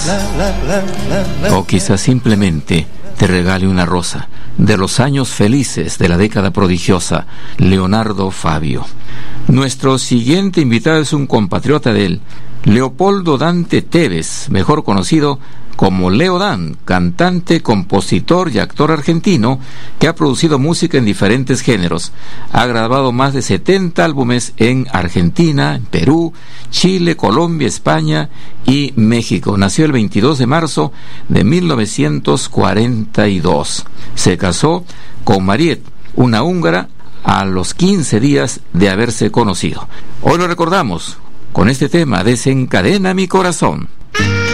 O quizás simplemente te regale una rosa. De los años felices de la década prodigiosa, Leonardo Fabio. Nuestro siguiente invitado es un compatriota de él, Leopoldo Dante Tevez, mejor conocido como Leo Dan, cantante, compositor y actor argentino que ha producido música en diferentes géneros. Ha grabado más de 70 álbumes en Argentina, en Perú, Chile, Colombia, España y México. Nació el 22 de marzo de 1942. Se casó con Mariette, una húngara, a los 15 días de haberse conocido. Hoy lo recordamos con este tema, Desencadena mi corazón.